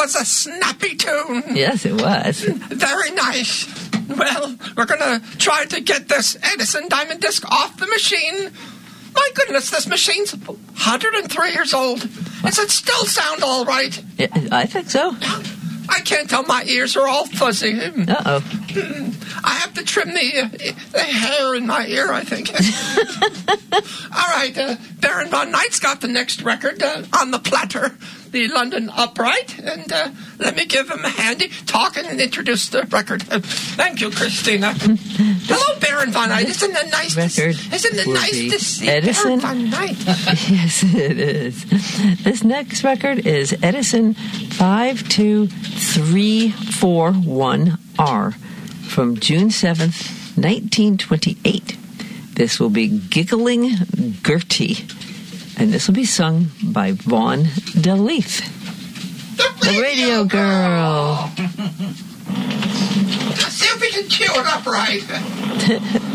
was a snappy tune. Yes, it was. Very nice. Well, we're going to try to get this Edison Diamond Disc off the machine. My goodness, this machine's 103 years old. Does it still sound all right? Yeah, I think so. I can't tell. My ears are all fuzzy. Uh-oh. I have to trim the hair in my ear, I think. All right, Baron von Knight's got the next record on the platter, the London Upright, and let me give him a handy talk and introduce the record. Thank you, Christina. Hello, Baron von Knight. Isn't it nice to see Edison? Baron von Knight? Yes, it is. This next record is Edison 52341R from June 7th, 1928. This will be Giggling Gertie, and this will be sung by Vaughn DeLeith. The Radio Girl. See if we can cue it up right.